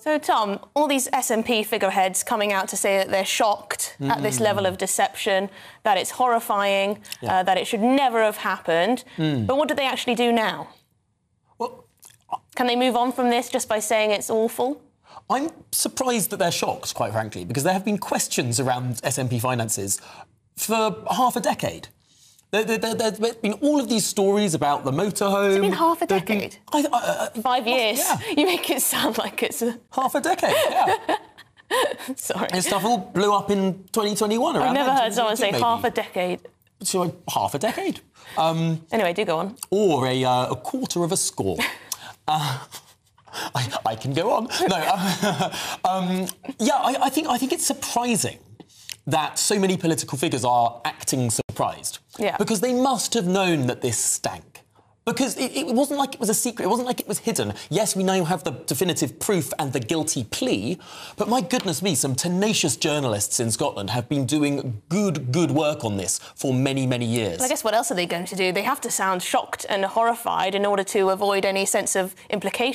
So, Tom, all these SNP figureheads coming out to say that they're shocked at this level of deception, that it's horrifying, that it should never have happened. But what do they actually do now? Well, can they move on from this just by saying it's awful? I'm surprised that they're shocked, quite frankly, because there have been questions around SNP finances for half a decade. There's been all of these stories about the motorhome. It's been half a decade? 5 years? Yeah. You make it sound like it's... Half a decade, yeah. Sorry. And stuff all blew up in 2021. I've never heard someone say maybe. Half a decade. So, half a decade. Anyway, do go on. Or a quarter of a score. I can go on. No, I think it's surprising that so many political figures are acting surprised. Yeah. Because they must have known that this stank. Because it wasn't like it was a secret. It wasn't like it was hidden. Yes, we now have the definitive proof and the guilty plea, but my goodness me, some tenacious journalists in Scotland have been doing good work on this for many, many years. Well, I guess what else are they going to do? They have to sound shocked and horrified in order to avoid any sense of implication.